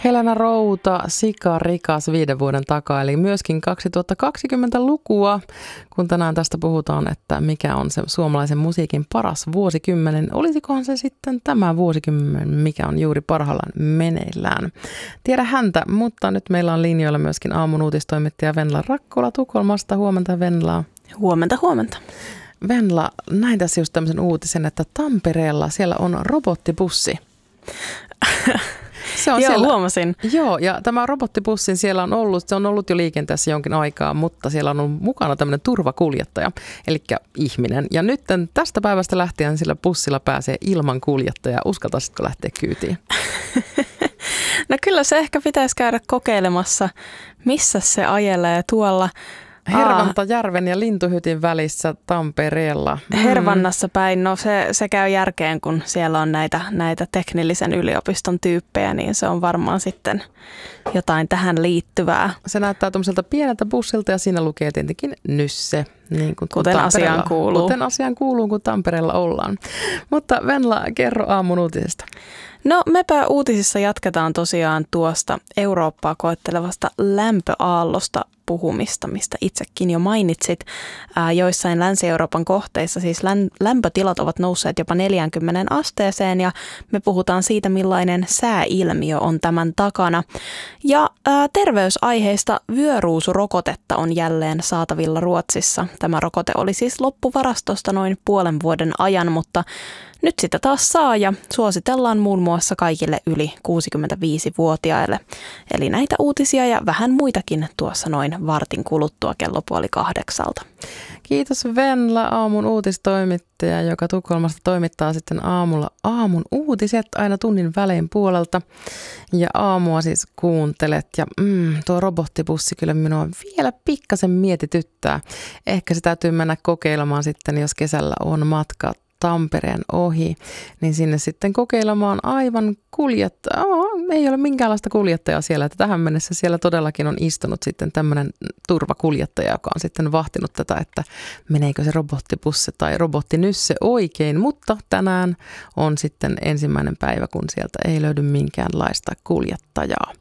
Helena Routa, Sika Rikas 5 vuoden takaa, eli myöskin 2020-lukua, kun tänään tästä puhutaan, että mikä on se suomalaisen musiikin paras vuosikymmenen. Olisikohan se sitten tämä vuosikymmen, mikä on juuri parhaillaan meneillään? Tiedä häntä, mutta nyt meillä on linjoilla myöskin aamun uutistoimittaja Venla Rakkola Tukholmasta. Huomenta Venla. Huomenta, huomenta. Venla, näin tässä just tämmöisen uutisen, että Tampereella siellä on robottibussi. Se on siellä, huomasin. Joo, ja tämä robottibussin siellä se on ollut jo liikenteessä jonkin aikaa, mutta siellä on ollut mukana tämmöinen turvakuljettaja, eli ihminen. Ja nyt tästä päivästä lähtien sillä bussilla pääsee ilman kuljettajaa. Uskaltaisitko lähteä kyytiin? No kyllä se ehkä pitäisi käydä kokeilemassa, missä se ajelee tuolla. Hervantajärven ja Lintuhytin välissä Tampereella. Hervannassa päin, no se käy järkeen, kun siellä on näitä teknillisen yliopiston tyyppejä, niin se on varmaan sitten jotain tähän liittyvää. Se näyttää tuommoiselta pieneltä bussilta ja siinä lukee tietenkin Nysse. Niin kuten asiaan kuuluu. Kuten asiaan kuuluu, kun Tampereella ollaan. Mutta Venla, kerro aamun uutisesta. No mepä uutisissa jatketaan tosiaan tuosta Eurooppaa koettelevasta lämpöaallosta puhumista, mistä itsekin jo mainitsit. Joissain Länsi-Euroopan kohteissa siis lämpötilat ovat nousseet jopa 40 asteeseen ja me puhutaan siitä, millainen sääilmiö on tämän takana. Ja terveysaiheista vyöruusurokotetta on jälleen saatavilla Ruotsissa. Tämä rokote oli siis loppuvarastosta noin puolen vuoden ajan, mutta nyt sitä taas saa ja suositellaan muun muassa kaikille yli 65-vuotiaille. Eli näitä uutisia ja vähän muitakin tuossa noin vartin kuluttua kello 7:30. Kiitos Venla, aamun uutistoimittaja, joka Tukholmasta toimittaa sitten aamulla aamun uutiset aina tunnin välein puolelta. Ja aamua siis kuuntelet ja tuo robottibussi kyllä minua vielä pikkasen mietityttää. Ehkä se täytyy mennä kokeilemaan sitten, jos kesällä on matka Tampereen ohi, niin sinne sitten kokeilemaan aivan ei ole minkäänlaista kuljettajaa siellä, että tähän mennessä siellä todellakin on istunut sitten tämmöinen turvakuljettaja, joka on sitten vahtinut tätä, että meneekö se robottibussi tai robottinysse oikein, mutta tänään on sitten ensimmäinen päivä, kun sieltä ei löydy minkäänlaista kuljettajaa.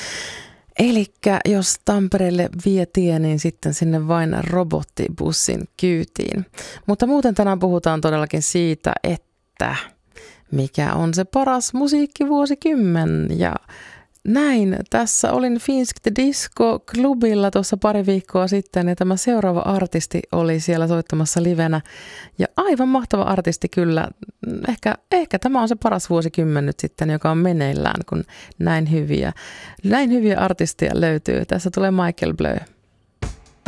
Elikkä jos Tampereelle vie tie, niin sitten sinne vain robottibussin kyytiin. Mutta muuten tänään puhutaan todellakin siitä, että mikä on se paras musiikkivuosikymmen. Ja näin, tässä olin Finsk Disco-klubilla tuossa pari viikkoa sitten ja tämä seuraava artisti oli siellä soittamassa livenä. Ja aivan mahtava artisti kyllä. Ehkä tämä on se paras vuosikymmen nyt sitten, joka on meneillään, kun näin hyviä artisteja löytyy. Tässä tulee Michael Bleu.